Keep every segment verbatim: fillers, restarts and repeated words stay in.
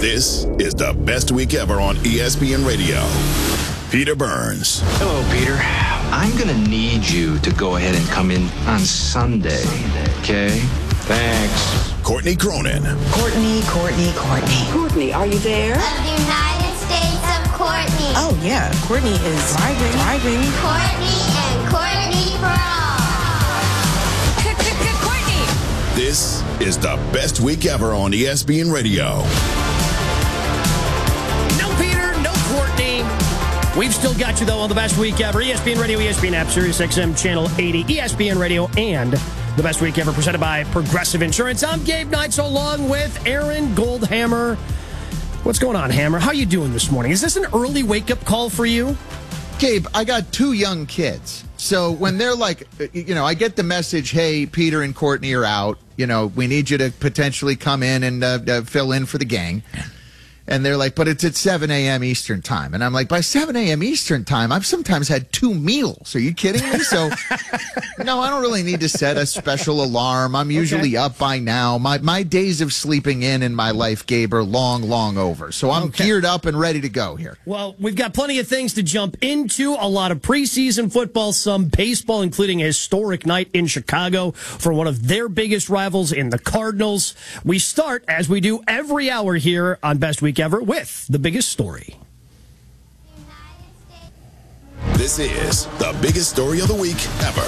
This is the best week ever on E S P N Radio. Peter Burns. Hello, Peter. I'm going to need you to go ahead and come in on Sunday, okay? Thanks. Courtney Cronin. Courtney, Courtney, Courtney. Courtney, are you there? Of the United States of Courtney. Oh, yeah. Courtney is thriving, thriving. Courtney and Courtney for all. Courtney. This is the best week ever on E S P N Radio. No Peter, no Courtney. We've still got you, though, on the best week ever. E S P N Radio, E S P N app, Sirius X M, Channel eighty, E S P N Radio, and the best week ever presented by Progressive Insurance. I'm Gabe Knights along with Aaron Goldhammer. What's going on, Hammer? How you doing this morning? Is this an early wake-up call for you? Gabe, I got two young kids. So when they're like, you know, I get the message, hey, Peter and Courtney are out. You know, we need you to potentially come in and uh, uh, fill in for the gang. And they're like, but it's at seven a.m. Eastern time. And I'm like, by seven a.m. Eastern time, I've sometimes had two meals. Are you kidding me? So, no, I don't really need to set a special alarm. I'm usually okay. up by now. My my days of sleeping in in my life, Gabe, are long, long over. So I'm okay. geared up and ready to go here. Well, we've got plenty of things to jump into. A lot of preseason football, some baseball, including a historic night in Chicago for one of their biggest rivals in the Cardinals. We start, as we do every hour here on Best Week Ever, with the biggest story. This is the biggest story of the week ever.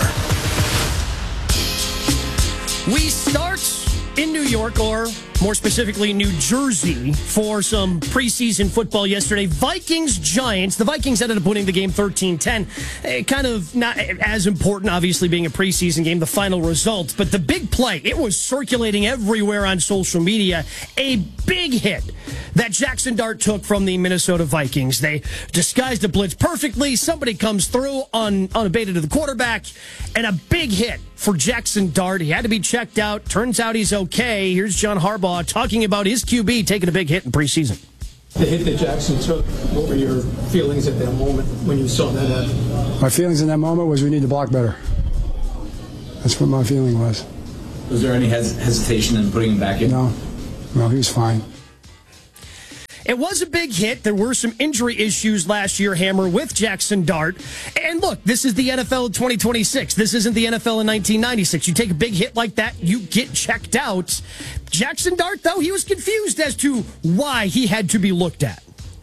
We start in New York, or more specifically New Jersey, for some preseason football yesterday. Vikings-Giants. The Vikings ended up winning the game thirteen ten. Kind of not as important, obviously, being a preseason game, the final result. But the big play, it was circulating everywhere on social media. A big hit that Jackson Dart took from the Minnesota Vikings. They disguised a blitz perfectly. Somebody comes through un, unabated to the quarterback, and a big hit for Jackson Dart. He had to be checked out. Turns out he's okay. Here's John Harbaugh talking about his Q B taking a big hit in preseason. The hit that Jackson took, what were your feelings at that moment when you saw that happen? My feelings in that moment was we need to block better. That's what my feeling was. Was there any hes- hesitation in putting him back in? No. No, he was fine. It was a big hit. There were some injury issues last year, Hammer, with Jackson Dart. And look, this is the N F L in twenty twenty-six. This isn't the N F L in nineteen ninety-six. You take a big hit like that, you get checked out. Jackson Dart, though, he was confused as to why he had to be looked at.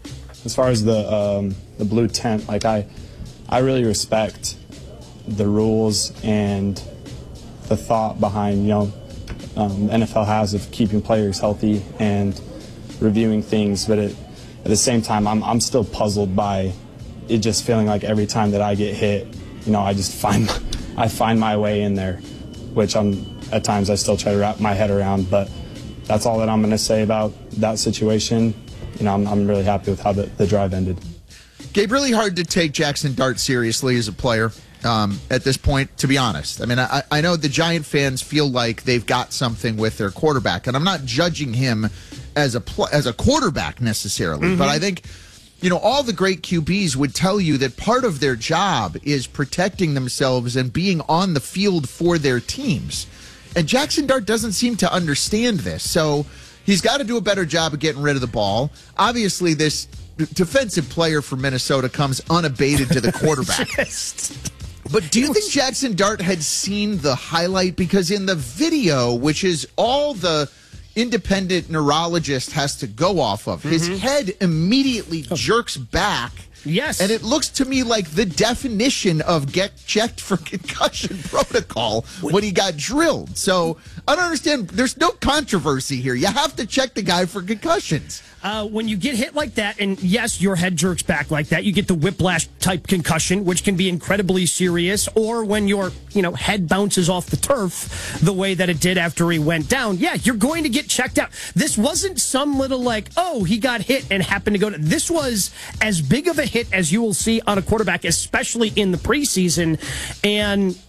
As far as the um, the blue tent, like I, I really respect the rules and the thought behind, you know, um, N F L has of keeping players healthy and reviewing things, but it, at the same time, I'm I'm still puzzled by it just feeling like every time that I get hit, you know, I just find I find my way in there, which I'm at times I still try to wrap my head around. But that's all that I'm going to say about that situation. You know, I'm I'm really happy with how the, the drive ended. Gabe, really hard to take Jackson Dart seriously as a player um, at this point, to be honest. I mean, I, I know the Giant fans feel like they've got something with their quarterback, and I'm not judging him as a pl- as a quarterback necessarily, mm-hmm. but I think, you know, all the great Q Bs would tell you that part of their job is protecting themselves and being on the field for their teams. And Jackson Dart doesn't seem to understand this. So he's got to do a better job of getting rid of the ball. Obviously, this defensive player for Minnesota comes unabated to the quarterback. Just... But do you think Jackson Dart had seen the highlight? Because in the video, which is all the independent neurologist has to go off of, his mm-hmm. head immediately oh. jerks back. Yes. And it looks to me like the definition of get checked for concussion protocol when he got drilled. So I don't understand. There's no controversy here. You have to check the guy for concussions. Uh, when you get hit like that, and yes, your head jerks back like that, you get the whiplash-type concussion, which can be incredibly serious, or when your, you know, head bounces off the turf the way that it did after he went down, yeah, you're going to get checked out. This wasn't some little, like, oh, he got hit and happened to go to... This was as big of a hit as you will see on a quarterback, especially in the preseason, and...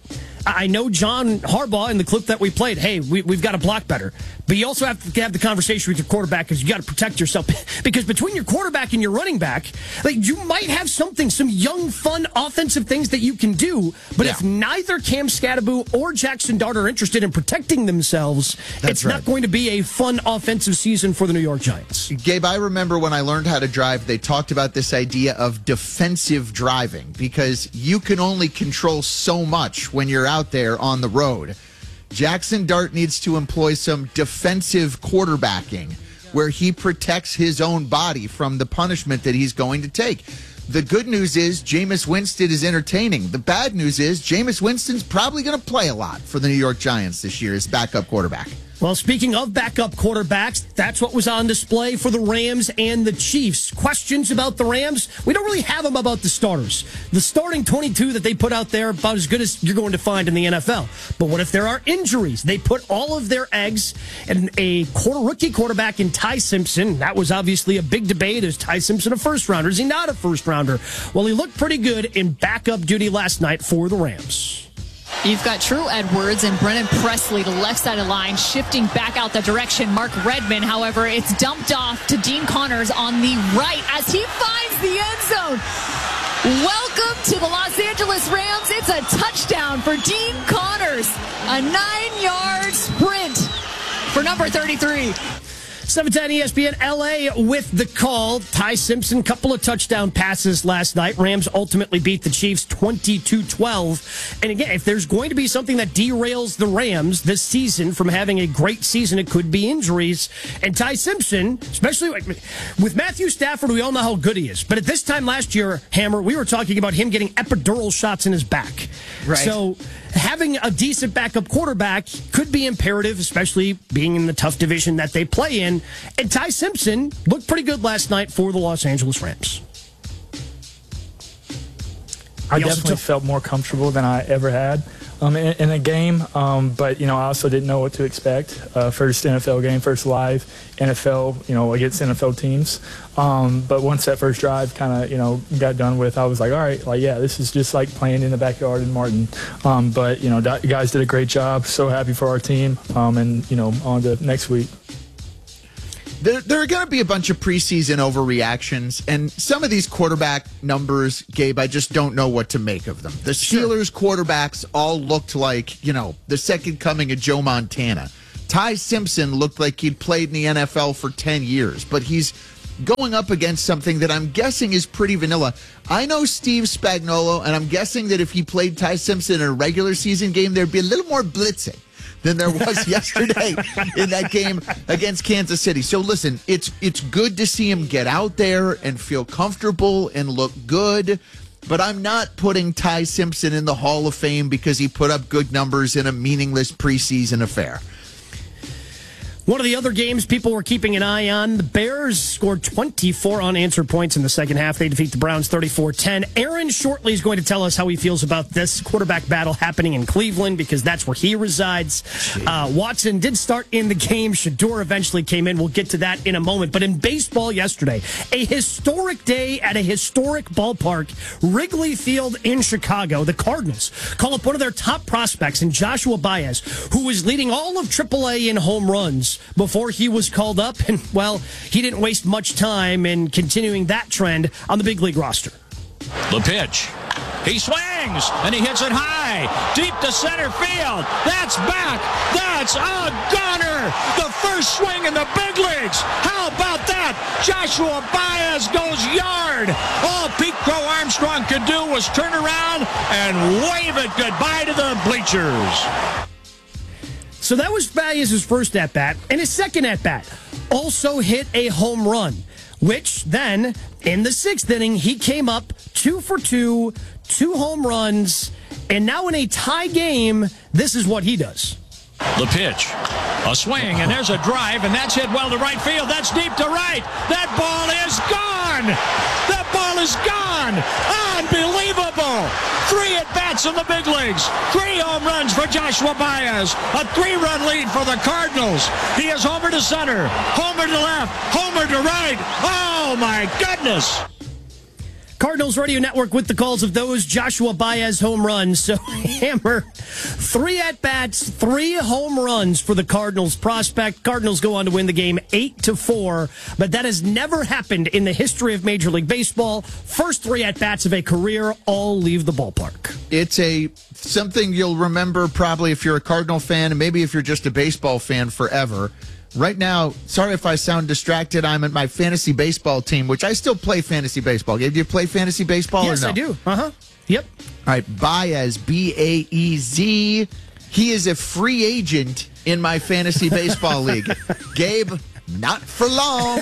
I know John Harbaugh in the clip that we played, hey, we, we've got to block better. But you also have to have the conversation with your quarterback because you got to protect yourself. Because between your quarterback and your running back, like you might have something, some young, fun, offensive things that you can do. But yeah. if neither Cam Scatterbo or Jackson Dart are interested in protecting themselves, That's it's right. not going to be a fun offensive season for the New York Giants. Gabe, I remember when I learned how to drive, they talked about this idea of defensive driving because you can only control so much when you're out there on the road. Jackson Dart needs to employ some defensive quarterbacking where he protects his own body from the punishment that he's going to take. The good news is Jameis Winston is entertaining. The bad news is Jameis Winston's probably going to play a lot for the New York Giants this year as backup quarterback. Well, speaking of backup quarterbacks, that's what was on display for the Rams and the Chiefs. Questions about the Rams? We don't really have them about the starters. The starting twenty-two that they put out there, about as good as you're going to find in the N F L. But what if there are injuries? They put all of their eggs in a quarter, rookie quarterback in Ty Simpson. That was obviously a big debate. Is Ty Simpson a first-rounder? Is he not a first-rounder? Well, he looked pretty good in backup duty last night for the Rams. You've got True Edwards and Brennan Presley, the left side of the line, shifting back out the direction. Mark Redmond, however, it's dumped off to Dean Connors on the right as he finds the end zone. Welcome to the Los Angeles Rams. It's a touchdown for Dean Connors. A nine-yard sprint for number thirty-three. seven ten E S P N L A with the call. Ty Simpson, couple of touchdown passes last night. Rams ultimately beat the Chiefs twenty-two twelve. And again, if there's going to be something that derails the Rams this season from having a great season, it could be injuries. And Ty Simpson, especially with Matthew Stafford, we all know how good he is. But at this time last year, Hammer, we were talking about him getting epidural shots in his back. Right. So having a decent backup quarterback could be imperative, especially being in the tough division that they play in. And Ty Simpson looked pretty good last night for the Los Angeles Rams. I definitely took- felt more comfortable than I ever had um, in, in a game. Um, but, you know, I also didn't know what to expect. Uh, first N F L game, first live N F L, you know, against N F L teams. Um, but once that first drive kind of, you know, got done with, I was like, all right, like, yeah, this is just like playing in the backyard in Martin. Um, but, you know, you guys did a great job. So happy for our team. Um, and, you know, on to next week. There, there are going to be a bunch of preseason overreactions, and some of these quarterback numbers, Gabe, I just don't know what to make of them. The Steelers' sure. quarterbacks all looked like, you know, the second coming of Joe Montana. Ty Simpson looked like he'd played in the N F L for ten years, but he's going up against something that I'm guessing is pretty vanilla. I know Steve Spagnuolo, and I'm guessing that if he played Ty Simpson in a regular season game, there'd be a little more blitzing than there was yesterday in that game against Kansas City. So listen, it's it's good to see him get out there and feel comfortable and look good, but I'm not putting Ty Simpson in the Hall of Fame because he put up good numbers in a meaningless preseason affair. One of the other games people were keeping an eye on, the Bears scored twenty-four unanswered points in the second half. They defeat the Browns thirty-four ten. Aaron shortly is going to tell us how he feels about this quarterback battle happening in Cleveland because that's where he resides. Uh, Watson did start in the game. Shador eventually came in. We'll get to that in a moment. But in baseball yesterday, a historic day at a historic ballpark, Wrigley Field in Chicago. The Cardinals call up one of their top prospects in Joshua Baez, who was leading all of triple A in home runs before he was called up, and, well, he didn't waste much time in continuing that trend on the big league roster. The pitch. He swings, and he hits it high, deep to center field. That's back. That's a gunner. The first swing in the big leagues. How about that? Joshua Baez goes yard. All Pete Crow Armstrong could do was turn around and wave it goodbye to the bleachers. So that was Baez's first at-bat, and his second at-bat also hit a home run, which then, in the sixth inning, he came up two for two, two home runs, and now in a tie game, this is what he does. The pitch, a swing, and there's a drive, and that's hit well to right field. That's deep to right. That ball is gone. That ball is gone. Unbelievable. Three at-bats in the big leagues. Three home runs for Joshua Baez. A three-run lead for the Cardinals. He is homer to center, homer to left, homer to right. Oh, my goodness. Cardinals Radio Network with the calls of those Joshua Baez home runs. So, Hammer, three at-bats, three home runs for the Cardinals prospect. Cardinals go on to win the game eight to four, but that has never happened in the history of Major League Baseball. First three at-bats of a career all leave the ballpark. It's a something you'll remember probably if you're a Cardinal fan, and maybe if you're just a baseball fan forever. Right now, sorry if I sound distracted, I'm at my fantasy baseball team, which I still play fantasy baseball. Do you play fantasy baseball yes, or no? Yes, I do. Uh-huh. Yep. All right, Baez, B A E Z. He is a free agent in my fantasy baseball league. Gabe, not for long.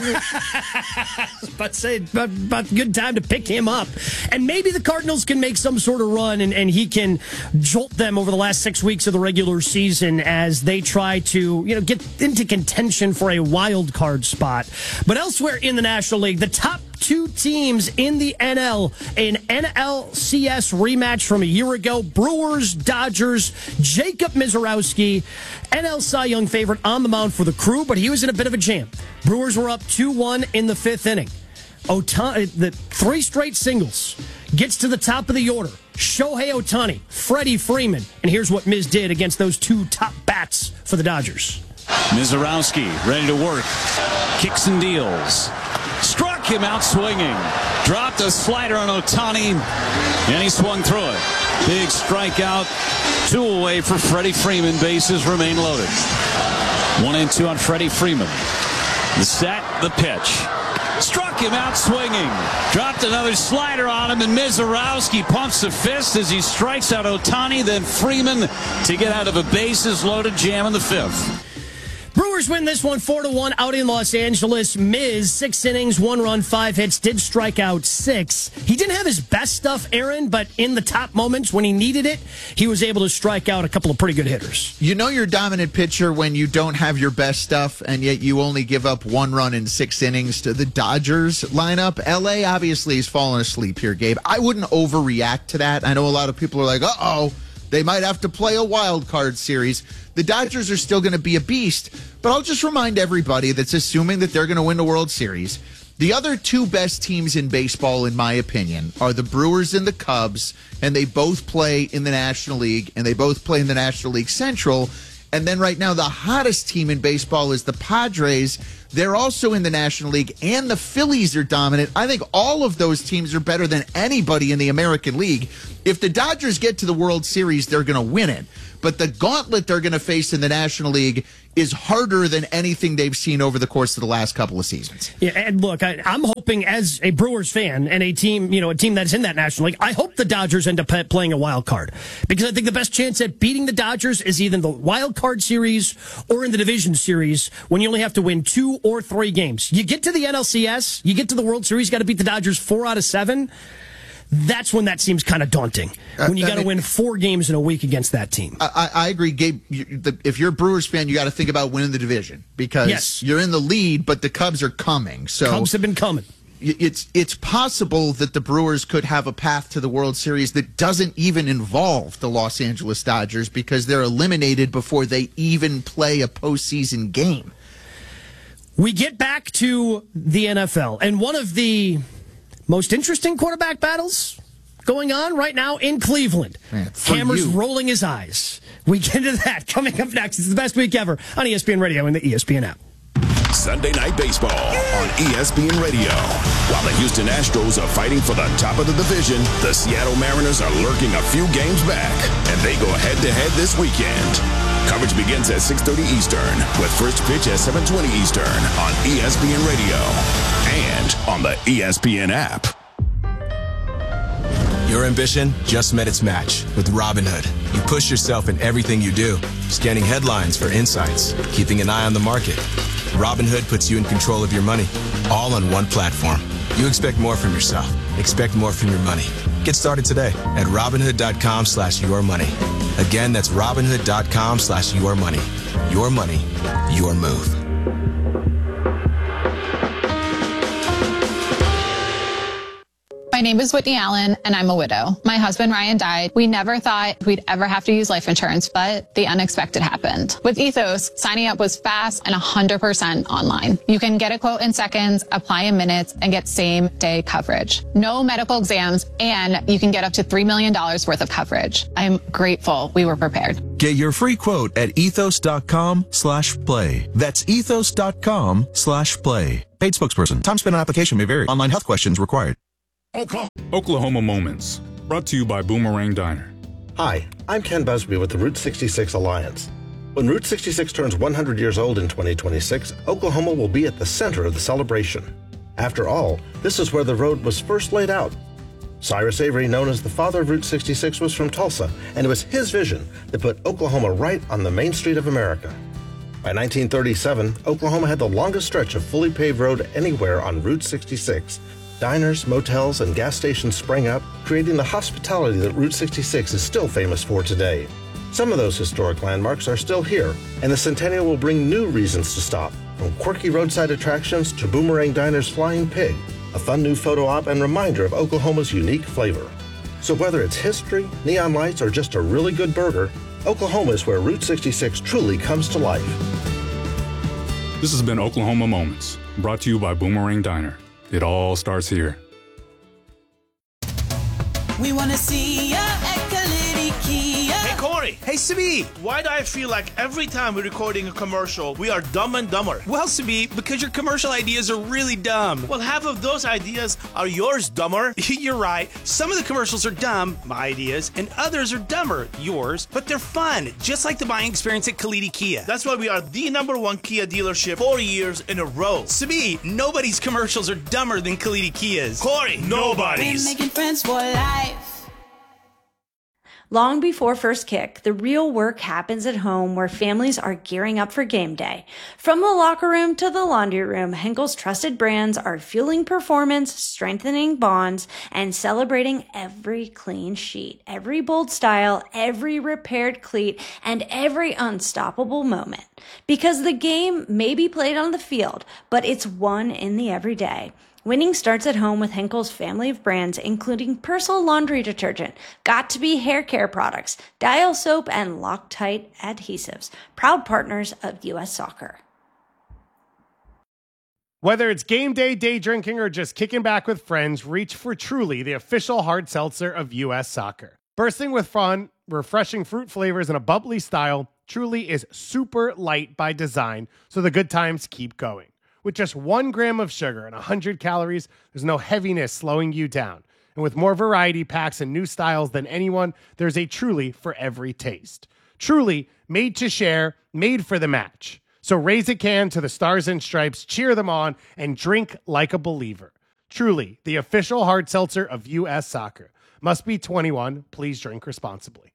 But say, but, but good time to pick him up. And maybe the Cardinals can make some sort of run and, and he can jolt them over the last six weeks of the regular season as they try to, you know, get into contention for a wild card spot. But elsewhere in the National League, the top two teams in the N L, an N L C S rematch from a year ago. Brewers, Dodgers, Jacob Misiorowski, N L Cy Young favorite on the mound for the Crew, but he was in a bit of a jam. Brewers were up two one in the fifth inning. Otani, the three straight singles, gets to the top of the order. Shohei Ohtani, Freddie Freeman, and here's what Miz did against those two top bats for the Dodgers. Misiorowski ready to work, kicks and deals. Struck him out swinging. Dropped a slider on Ohtani, and he swung through it. Big strikeout. Two away for Freddie Freeman. Bases remain loaded. One and two on Freddie Freeman. The set, the pitch. Struck him out swinging. Dropped another slider on him, and Misiorowski pumps a fist as he strikes out Ohtani. Then Freeman to get out of a bases loaded jam in the fifth. Brewers win this one four to one out in Los Angeles. Miz, six innings, one run, five hits, did strike out six. He didn't have his best stuff, Aaron, but in the top moments when he needed it, he was able to strike out a couple of pretty good hitters. You know you're a dominant pitcher when you don't have your best stuff, and yet you only give up one run in six innings to the Dodgers lineup. L A obviously is falling asleep here, Gabe. I wouldn't overreact to that. I know a lot of people are like, uh-oh, they might have to play a wild card series. The Dodgers are still going to be a beast, but I'll just remind everybody that's assuming that they're going to win the World Series. The other two best teams in baseball, in my opinion, are the Brewers and the Cubs, and they both play in the National League, and they both play in the National League Central. And then right now, the hottest team in baseball is the Padres. They're also in the National League, and the Phillies are dominant. I think all of those teams are better than anybody in the American League. If the Dodgers get to the World Series, they're going to win it. But the gauntlet they're going to face in the National League is harder than anything they've seen over the course of the last couple of seasons. Yeah, and look, I, I'm hoping as a Brewers fan and a team, you know, a team that's in that National League, I hope the Dodgers end up playing a wild card because I think the best chance at beating the Dodgers is either in the wild card series or in the division series when you only have to win two or three games. You get to the N L C S, you get to the World Series, you got to beat the Dodgers four out of seven. That's when that seems kind of daunting. When you got to win four games in a week against that team. I, I agree, Gabe. You, the, if you're a Brewers fan, you got to think about winning the division because yes. you're in the lead, but the Cubs are coming. So Cubs have been coming. It's it's possible that the Brewers could have a path to the World Series that doesn't even involve the Los Angeles Dodgers because they're eliminated before they even play a postseason game. We get back to the N F L, and one of the most interesting quarterback battles going on right now in Cleveland. Man, Hammer's you. rolling his eyes. We get into that coming up next. It's the best week ever on E S P N Radio and the E S P N app. Sunday Night Baseball on E S P N Radio. While the Houston Astros are fighting for the top of the division, the Seattle Mariners are lurking a few games back, and they go head-to-head this weekend. Coverage begins at six thirty Eastern, with first pitch at seven twenty Eastern on E S P N Radio and on the E S P N app. Your ambition just met its match with Robinhood. You push yourself in everything you do, scanning headlines for insights, keeping an eye on the market. Robinhood puts you in control of your money, all on one platform. You expect more from yourself. Expect more from your money. Get started today at Robinhood.com slash your money. Again, that's Robinhood.com slash your money. Your money, your move. My name is Whitney Allen, and I'm a widow. My husband, Ryan, died. We never thought we'd ever have to use life insurance, but the unexpected happened. With Ethos, signing up was fast and one hundred percent online. You can get a quote in seconds, apply in minutes, and get same-day coverage. No medical exams, and you can get up to three million dollars worth of coverage. I'm grateful we were prepared. Get your free quote at ethos.com slash play. That's ethos.com slash play. Paid spokesperson. Time spent on application may vary. Online health questions required. Oklahoma Moments, brought to you by Boomerang Diner. Hi, I'm Ken Busby with the Route sixty-six Alliance. When Route sixty-six turns one hundred years old in twenty twenty-six, Oklahoma will be at the center of the celebration. After all, this is where the road was first laid out. Cyrus Avery, known as the father of Route sixty-six, was from Tulsa, and it was his vision that put Oklahoma right on the main street of America. By nineteen thirty-seven, Oklahoma had the longest stretch of fully paved road anywhere on Route sixty-six. Diners, motels, and gas stations sprang up, creating the hospitality that Route sixty-six is still famous for today. Some of those historic landmarks are still here, and the Centennial will bring new reasons to stop, from quirky roadside attractions to Boomerang Diner's Flying Pig, a fun new photo op and reminder of Oklahoma's unique flavor. So whether it's history, neon lights, or just a really good burger, Oklahoma is where Route sixty-six truly comes to life. This has been Oklahoma Moments, brought to you by Boomerang Diner. It all starts here. We want to see ya at Kalidi Kia. Hey, Corey. Hey, Sabi. Why do I feel like every time we're recording a commercial, we are dumb and dumber? Well, Sabi, because your commercial ideas are really dumb. Well, half of those ideas are yours, dumber. You're right. Some of the commercials are dumb, my ideas, and others are dumber, yours, but they're fun, just like the buying experience at Kalidi Kia. That's why we are the number one Kia dealership four years in a row. Sabi, nobody's commercials are dumber than Kalidi Kia's. Corey, nobody's. We're making friends for life. Long before first kick, the real work happens at home where families are gearing up for game day. From the locker room to the laundry room, Henkel's trusted brands are fueling performance, strengthening bonds, and celebrating every clean sheet, every bold style, every repaired cleat, and every unstoppable moment. Because the game may be played on the field, but it's won in the everyday. Winning starts at home with Henkel's family of brands, including Persil laundry detergent, Got2b hair care products, Dial soap, and Loctite adhesives, proud partners of U S Soccer. Whether it's game day, day drinking, or just kicking back with friends, reach for Truly, the official hard seltzer of U S Soccer. Bursting with fun, refreshing fruit flavors, and a bubbly style, Truly is super light by design, so the good times keep going. With just one gram of sugar and one hundred calories, there's no heaviness slowing you down. And with more variety packs and new styles than anyone, there's a Truly for every taste. Truly, made to share, made for the match. So raise a can to the Stars and Stripes, cheer them on, and drink like a believer. Truly, the official hard seltzer of U S Soccer. Must be twenty-one. Please drink responsibly.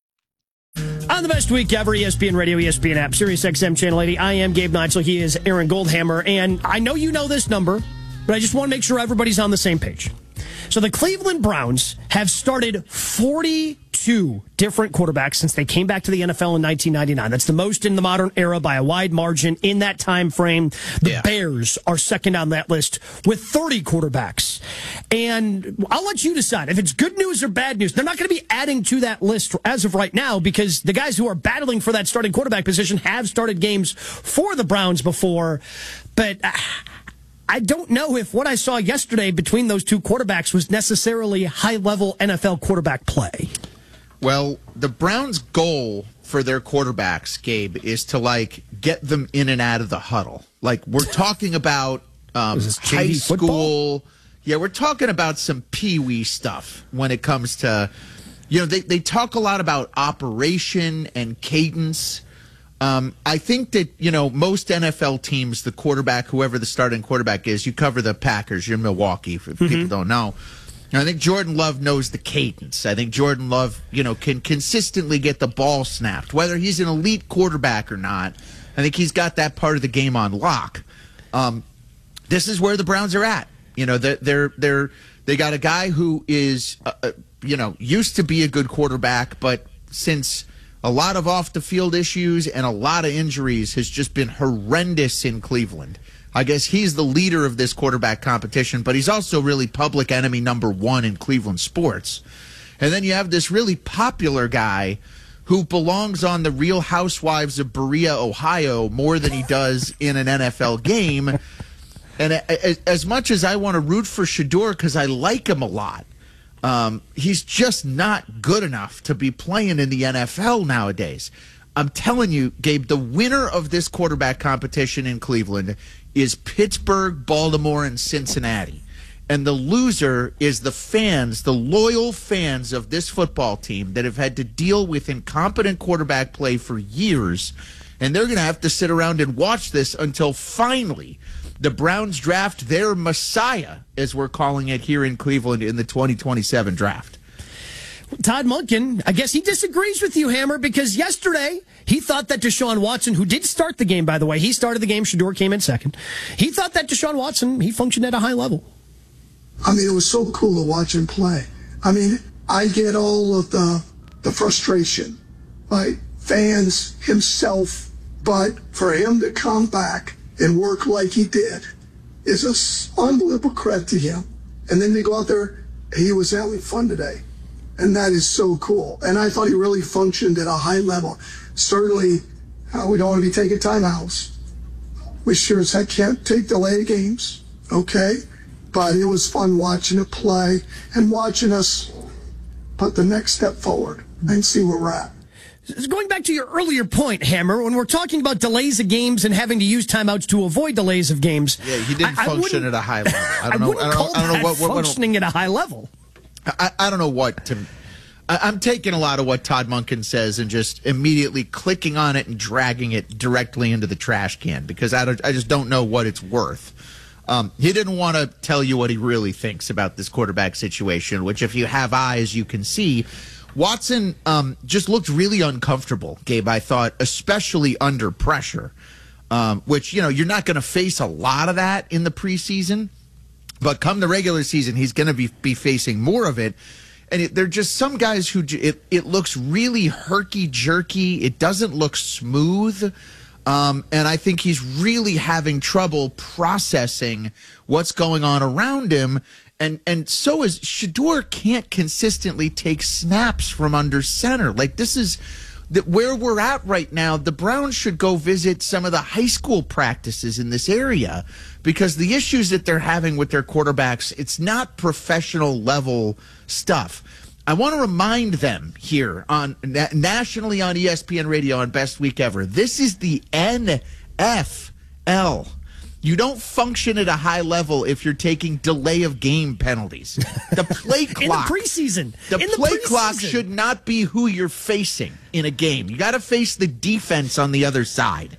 On the best week ever, E S P N Radio, E S P N app, Sirius X M Channel eighty. I am Gabe Neitzel. He is Aaron Goldhammer. And I know you know this number, but I just want to make sure everybody's on the same page. So the Cleveland Browns have started forty-two different quarterbacks since they came back to the N F L in nineteen ninety-nine. That's the most in the modern era by a wide margin in that time frame. The yeah. Bears are second on that list with thirty quarterbacks. And I'll let you decide if it's good news or bad news. They're not going to be adding to that list as of right now because the guys who are battling for that starting quarterback position have started games for the Browns before. But uh, I don't know if what I saw yesterday between those two quarterbacks was necessarily high-level N F L quarterback play. Well, the Browns' goal for their quarterbacks, Gabe, is to, like, get them in and out of the huddle. Like, we're talking about um, high school. Football? Yeah, we're talking about some pee-wee stuff when it comes to, you know, they, they talk a lot about operation and cadence. Um, I think that, you know, most N F L teams, the quarterback, whoever the starting quarterback is, you cover the Packers, you're in Milwaukee, if mm-hmm. people don't know. I think Jordan Love knows the cadence. I think Jordan Love, you know, can consistently get the ball snapped. Whether he's an elite quarterback or not, I think he's got that part of the game on lock. Um, this is where the Browns are at. You know, they're, they're, they're, they got a guy who is, uh, you know, used to be a good quarterback, but since a lot of off-the-field issues and a lot of injuries has just been horrendous in Cleveland. I guess he's the leader of this quarterback competition, but he's also really public enemy number one in Cleveland sports. And then you have this really popular guy who belongs on the Real Housewives of Berea, Ohio, more than he does in an N F L game. And as much as I want to root for Shedeur because I like him a lot, um, he's just not good enough to be playing in the N F L nowadays. I'm telling you, Gabe, the winner of this quarterback competition in Cleveland is Pittsburgh, Baltimore, and Cincinnati. And the loser is the fans, the loyal fans of this football team that have had to deal with incompetent quarterback play for years. And they're going to have to sit around and watch this until finally the Browns draft their Messiah, as we're calling it here in Cleveland in the twenty twenty-seven draft. Todd Monken, I guess he disagrees with you, Hammer, because yesterday he thought that Deshaun Watson, who did start the game, by the way, he started the game, Shedeur came in second. He thought that Deshaun Watson, he functioned at a high level. I mean, it was so cool to watch him play. I mean, I get all of the the frustration, right? Fans, himself, but for him to come back and work like he did is an unbelievable credit to him. And then they go out there, he was having fun today. And that is so cool. And I thought he really functioned at a high level. Certainly, uh, we don't want to be taking timeouts. We sure as heck can't take delayed games, okay? But it was fun watching it play and watching us put the next step forward and see where we're at. Going back to your earlier point, Hammer, when we're talking about delays of games and having to use timeouts to avoid delays of games. Yeah, he didn't I, function I at a high level. I don't I know. wouldn't I don't, call I don't know that what, what, what functioning at a high level. I, I don't know what to. I, I'm taking a lot of what Todd Monken says and just immediately clicking on it and dragging it directly into the trash can because I, don't, I just don't know what it's worth. Um, he didn't want to tell you what he really thinks about this quarterback situation, which if you have eyes, you can see. Watson um, just looked really uncomfortable, Gabe, I thought, especially under pressure, um, which, you know, you're not going to face a lot of that in the preseason. But come the regular season, he's going to be, be facing more of it. And it, there are just some guys who it, it looks really herky-jerky. It doesn't look smooth. Um, and I think he's really having trouble processing what's going on around him. And and so is Shedeur can't consistently take snaps from under center. Like this is that where we're at right now. The Browns should go visit some of the high school practices in this area because the issues that they're having with their quarterbacks, it's not professional level stuff. I want to remind them here on nationally on E S P N Radio on Best Week Ever. This is the N F L. You don't function at a high level if you're taking delay of game penalties. The play clock. In the preseason. The in play the preseason. clock should not be who you're facing in a game. You got to face the defense on the other side.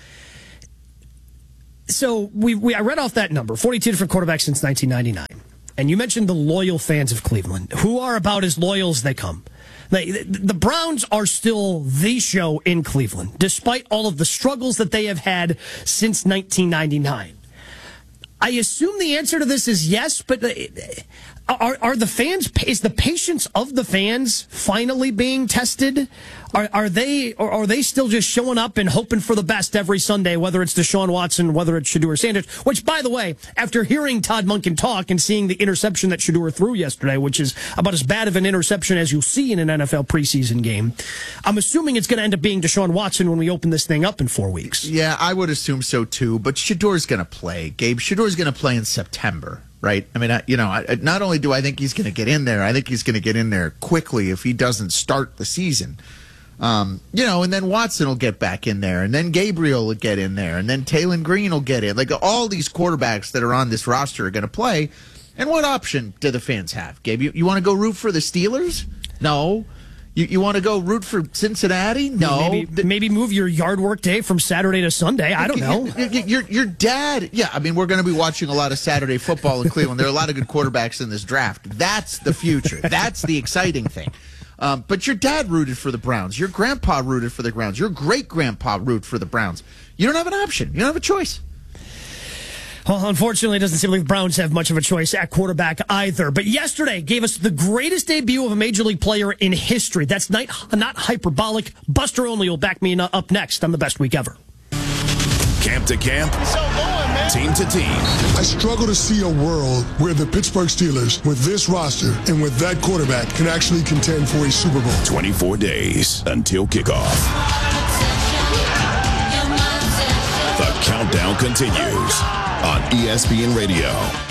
So we, we I read off that number, forty-two different quarterbacks since nineteen ninety-nine. And you mentioned the loyal fans of Cleveland, who are about as loyal as they come. They, the Browns are still the show in Cleveland, despite all of the struggles that they have had since nineteen ninety-nine. I assume the answer to this is yes, but are, are the fans, is the patience of the fans finally being tested? Are, are they, or are they still just showing up and hoping for the best every Sunday, whether it's Deshaun Watson, whether it's Shedeur Sanders, which, by the way, after hearing Todd Monken talk and seeing the interception that Shedeur threw yesterday, which is about as bad of an interception as you'll see in an N F L preseason game, I'm assuming it's going to end up being Deshaun Watson when we open this thing up in four weeks. Yeah, I would assume so too, but Shedeur's going to play. Gabe, Shedeur's going to play in September. Right. I mean, I, you know, I, not only do I think he's going to get in there, I think he's going to get in there quickly if he doesn't start the season. Um, you know, and then Watson will get back in there, and then Gabriel will get in there, and then Taylor Green will get in. Like all these quarterbacks that are on this roster are going to play. And what option do the fans have, Gabe? You, you want to go root for the Steelers? No. You, you want to go root for Cincinnati? No. Maybe, maybe move your yard work day from Saturday to Sunday. I don't know. Your, your dad, yeah, I mean, we're going to be watching a lot of Saturday football in Cleveland. There are a lot of good quarterbacks in this draft. That's the future. That's the exciting thing. Um, but your dad rooted for the Browns. Your grandpa rooted for the Browns. Your great-grandpa rooted for the Browns. You don't have an option. You don't have a choice. Well, unfortunately, it doesn't seem like the Browns have much of a choice at quarterback either. But yesterday gave us the greatest debut of a Major League player in history. That's not, not hyperbolic. Buster Olney will back me up next on the Best Week Ever. Camp to camp. So going, man. team to team. I struggle to see a world where the Pittsburgh Steelers, with this roster and with that quarterback, can actually contend for a Super Bowl. twenty-four days until kickoff. The countdown continues on E S P N Radio.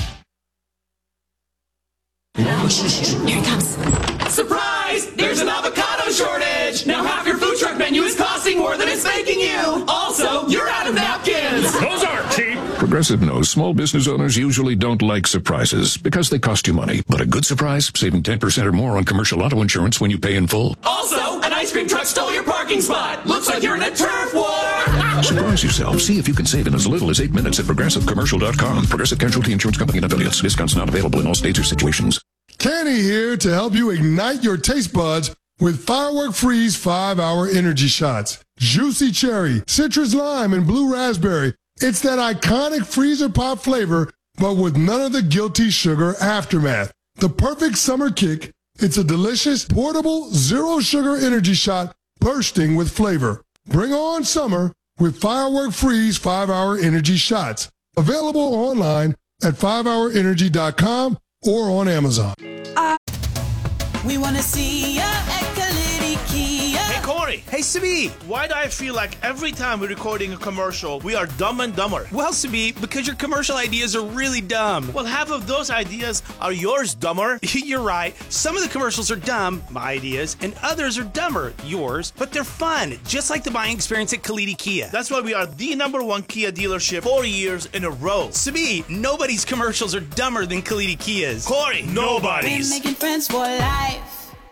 Here it comes. Surprise! There's an avocado shortage! Now half your food truck menu is costing more than it's making you! Also, you're out of napkins! Those aren't cheap! Progressive knows small business owners usually don't like surprises because they cost you money. But a good surprise, saving ten percent or more on commercial auto insurance when you pay in full. Also, an ice cream truck stole your parking spot! Looks like you're in a turf war! Surprise yourself. See if you can save in as little as eight minutes at progressive commercial dot com. Progressive Casualty Insurance Company and affiliates. Discounts not available in all states or situations. Kenny here to help you ignite your taste buds with Firework Freeze five hour energy shots. Juicy cherry, citrus lime, and blue raspberry. It's that iconic freezer pop flavor, but with none of the guilty sugar aftermath. The perfect summer kick. It's a delicious, portable, zero sugar energy shot bursting with flavor. Bring on summer with Firework Freeze five hour energy shots. Available online at five hour energy dot com or on Amazon. Uh, we want to see ya at Kalidi Kia. Hey, Corey. Hey, Sabi. Why do I feel like every time we're recording a commercial, we are dumb and dumber? Well, Sabi, because your commercial ideas are really dumb. Well, half of those ideas are yours, dumber. You're right. Some of the commercials are dumb, my ideas, and others are dumber, yours, but they're fun, just like the buying experience at Kalidi Kia. That's why we are the number one Kia dealership four years in a row. Sabi, nobody's commercials are dumber than Kalidi Kia's. Corey, nobody's. We're making friends for life.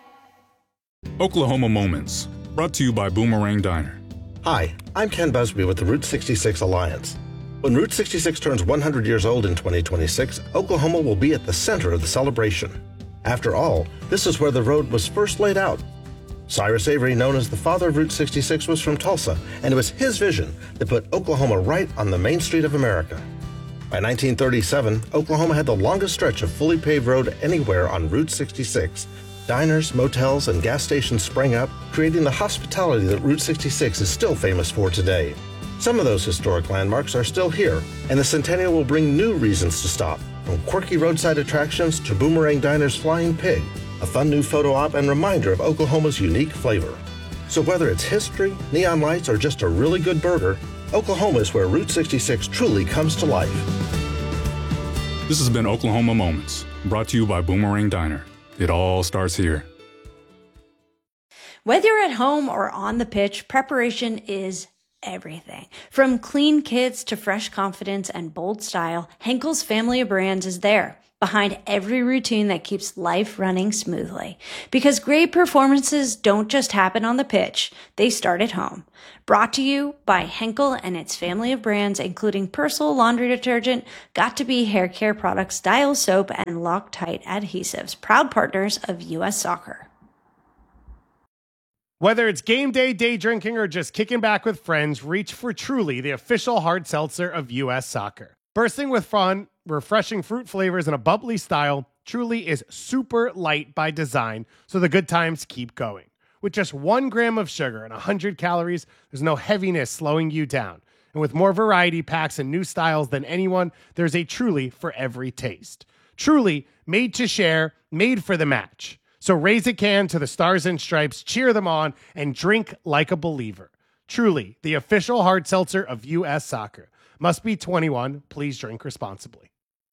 Oklahoma Moments, brought to you by Boomerang Diner. Hi, I'm Ken Busby with the Route sixty-six Alliance. When Route sixty-six turns one hundred years old in twenty twenty-six, Oklahoma will be at the center of the celebration. After all, this is where the road was first laid out. Cyrus Avery, known as the father of Route sixty-six, was from Tulsa, and it was his vision that put Oklahoma right on the main street of America. By nineteen thirty-seven, Oklahoma had the longest stretch of fully paved road anywhere on Route sixty-six. Diners, motels, and gas stations sprang up, creating the hospitality that Route sixty-six is still famous for today. Some of those historic landmarks are still here, and the Centennial will bring new reasons to stop, from quirky roadside attractions to Boomerang Diner's Flying Pig, a fun new photo op and reminder of Oklahoma's unique flavor. So whether it's history, neon lights, or just a really good burger, Oklahoma is where Route sixty-six truly comes to life. This has been Oklahoma Moments, brought to you by Boomerang Diner. It all starts here. Whether you're at home or on the pitch, preparation is everything. From clean kits to fresh confidence and bold style, Henkel's family of brands is there, behind every routine that keeps life running smoothly. Because great performances don't just happen on the pitch, they start at home. Brought to you by Henkel and its family of brands, including Persil laundry detergent, Got2b hair care products, Dial soap, and Loctite adhesives, proud partners of U S Soccer. Whether it's game day, day drinking, or just kicking back with friends, reach for Truly, the official hard seltzer of U S Soccer. Bursting with fun, refreshing fruit flavors, and a bubbly style, Truly is super light by design, so the good times keep going. With just one gram of sugar and one hundred calories, there's no heaviness slowing you down. And with more variety packs and new styles than anyone, there's a Truly for every taste. Truly, made to share, made for the match. So raise a can to the Stars and Stripes, cheer them on, and drink like a believer. Truly, the official hard seltzer of U S Soccer. Must be twenty-one. Please drink responsibly.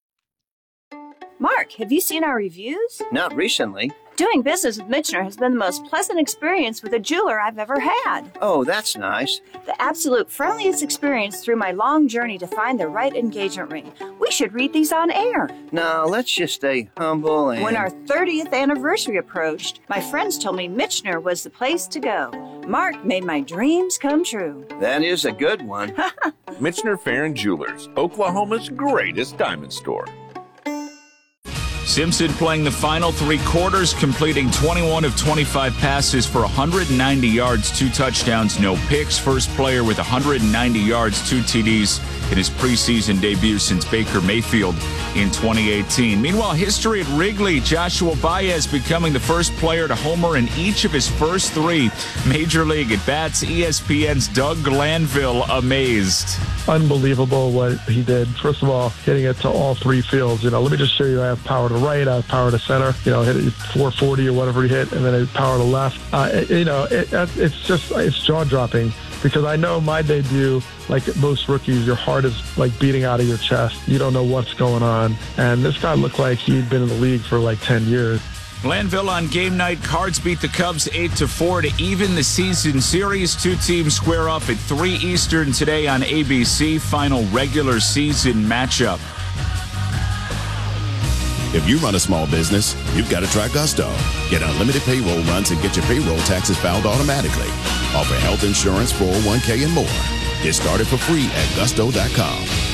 Mark, have you seen our reviews? Not recently. Doing business with Michener has been the most pleasant experience with a jeweler I've ever had. Oh, that's nice. The absolute friendliest experience through my long journey to find the right engagement ring. We should read these on air. No, let's just stay humble and... When our thirtieth anniversary approached, my friends told me Michener was the place to go. Mark made my dreams come true. That is a good one. Michener Fair and Jewelers, Oklahoma's greatest diamond store. Simpson playing the final three quarters, completing twenty-one of twenty-five passes for one hundred ninety yards, two touchdowns, no picks. First player with one hundred ninety yards, two T Ds in his preseason debut since Baker Mayfield in twenty eighteen. Meanwhile, history at Wrigley, Joshua Baez becoming the first player to homer in each of his first three Major League at-bats. E S P N's Doug Glanville amazed. Unbelievable what he did. First of all, hitting it to all three fields. You know, let me just show you. I have power to right, I have power to center. You know, hit it four forty or whatever he hit, and then I have power to left. Uh, it, you know, it, it's just it's jaw-dropping. Because I know my debut, like most rookies, your heart is like beating out of your chest. You don't know what's going on. And this guy looked like he'd been in the league for like ten years. Glanville on game night. Cards beat the Cubs eight to four to even the season series. Two teams square off at three Eastern today on A B C. Final regular season matchup. If you run a small business, you've got to try Gusto. Get unlimited payroll runs and get your payroll taxes filed automatically. Offer health insurance, four oh one k, and more. Get started for free at gusto dot com.